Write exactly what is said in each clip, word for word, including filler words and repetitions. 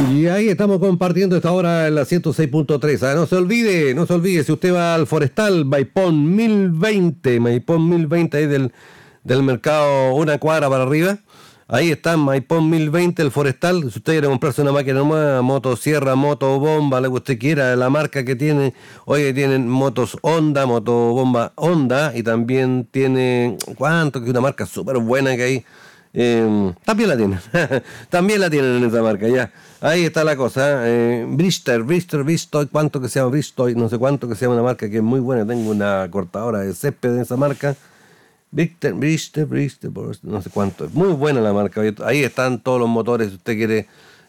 Y ahí estamos compartiendo esta hora en la ciento seis punto tres. ¿eh? No se olvide, no se olvide, si usted va al Forestal, Maipón mil veinte, Maipón mil veinte, ahí del, del mercado una cuadra para arriba. Ahí está, Maipón mil veinte, el Forestal. Si usted quiere comprarse una máquina nueva, motosierra, motobomba, lo que usted quiera, la marca que tiene. Oye, tienen motos Honda, motobomba Honda, y también tiene, ¿cuánto? Que una marca súper buena que hay. Eh, también la tienen, también la tienen en esa marca, ya. Ahí está la cosa. Eh, Brister, Brister, Bristoy, ¿cuánto que se llama Bristoy? No sé cuánto que se llama una marca que es muy buena. Tengo una cortadora de césped de esa marca. Brister, Brister, Brister, no sé cuánto. Es muy buena la marca. Ahí están todos los motores. Si usted quiere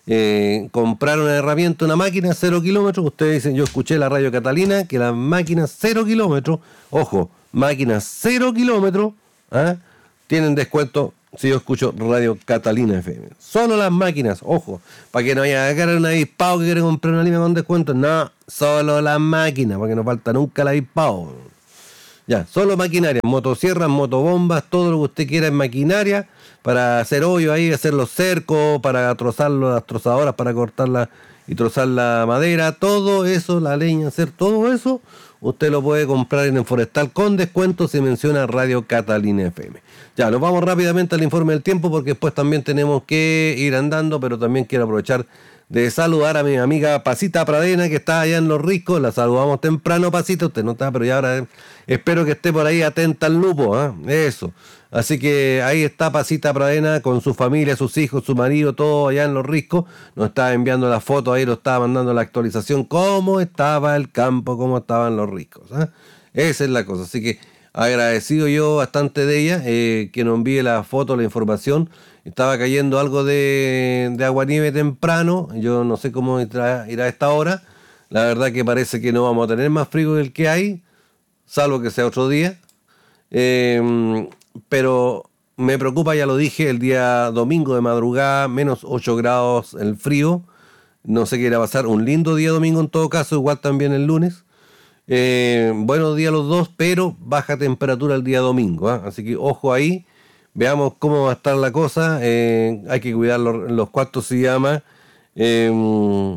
eh, comprar una herramienta, una máquina cero kilómetros, ustedes dicen, yo escuché la radio Catalina que las máquinas cero kilómetros, ojo, máquinas cero kilómetros, ¿ah? tienen descuento. Si yo escucho Radio Catalina F M. Solo las máquinas, ojo, para que no haya agarrar un avispado que quiere comprar una línea con descuento. No, solo las máquinas, para que no falta nunca el avispado. Ya, solo maquinaria, motosierras, motobombas, todo lo que usted quiera en maquinaria, para hacer hoyo ahí, hacer los cercos, para trozarlo, las trozadoras, para cortarla y trozar la madera, todo eso, la leña, hacer todo eso, usted lo puede comprar en el Forestal con descuento si menciona Radio Catalina F M. Ya, nos vamos rápidamente al informe del tiempo porque después también tenemos que ir andando, pero también quiero aprovechar de saludar a mi amiga Pasita Pradena, que está allá en Los Riscos. La saludamos temprano, Pasita, usted no está, pero ya ahora eh, espero que esté por ahí atenta al lupo, ¿eh? Eso. Así que ahí está Pasita Pradena con su familia, sus hijos, su marido, todo allá en Los Riscos. Nos está enviando la foto ahí, nos estaba mandando la actualización, cómo estaba el campo, cómo estaban Los Riscos, ¿eh? Esa es la cosa, así que agradecido yo bastante de ella, eh, que nos envíe la foto, la información. Estaba cayendo algo de, de aguanieve temprano, yo no sé cómo irá, irá a esta hora. La verdad que parece que no vamos a tener más frío del que hay, salvo que sea otro día. Eh, pero me preocupa, ya lo dije, el día domingo de madrugada, menos ocho grados el frío. No sé qué irá a pasar, un lindo día domingo en todo caso, igual también el lunes. Eh, buenos días los dos, pero baja temperatura el día domingo, ¿eh? Así que ojo ahí, veamos cómo va a estar la cosa. Eh, hay que cuidar los, los cuartos, se llama eh, mm,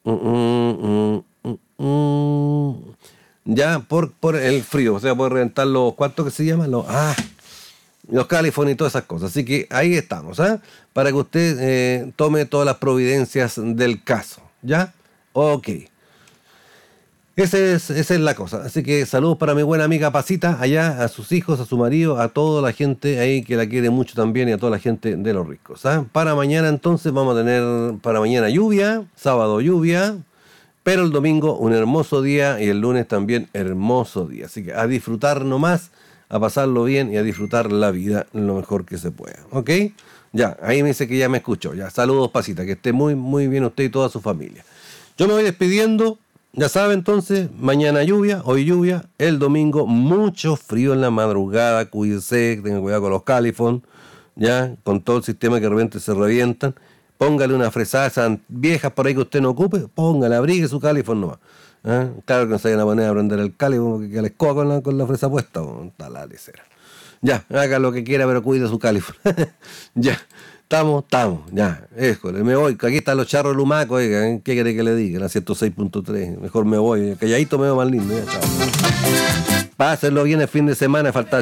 mm, mm, mm, ya por, por el frío, o sea, por reventar los cuartos que se llaman los, ah, los California y todas esas cosas. Así que ahí estamos, ¿eh? Para que usted eh, tome todas las providencias del caso, ¿ya? Ok. Esa es, esa es la cosa. Así que saludos para mi buena amiga Pasita, allá, a sus hijos, a su marido, a toda la gente ahí que la quiere mucho también y a toda la gente de Los Riscos. ¿eh? Para mañana entonces vamos a tener, para mañana lluvia, sábado lluvia, pero el domingo un hermoso día y el lunes también hermoso día. Así que a disfrutar nomás, a pasarlo bien y a disfrutar la vida lo mejor que se pueda. ¿Ok? Ya, ahí me dice que ya me escuchó. Ya, saludos Pasita, que esté muy, muy bien usted y toda su familia. Yo me voy despidiendo. Ya sabe entonces, mañana lluvia, hoy lluvia, el domingo mucho frío en la madrugada, cuídese, tenga cuidado con los Califón, ya, con todo el sistema que de repente se revientan, póngale una fresada, esas viejas por ahí que usted no ocupe, póngale, abrigue su Califón nomás. ¿eh? Claro que no se vayan a poner a prender el Califón, que les coja con la, con la fresa puesta, está la lecera. Ya, haga lo que quiera, pero cuide su Califón. Ya. Estamos, estamos, ya, éjole, me voy, aquí están los charros lumacos, oiga, ¿eh? ¿Qué quiere que le diga? La ciento seis punto tres, mejor me voy, calladito me veo más lindo, ya, chao. Pásenlo bien el fin de semana, falta